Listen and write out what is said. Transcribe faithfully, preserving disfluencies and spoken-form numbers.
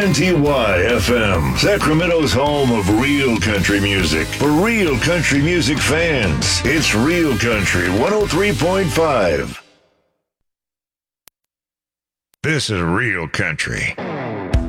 N T Y F M, Sacramento's home of real country music. For real country music fans, it's Real Country one oh three point five. This is Real Country.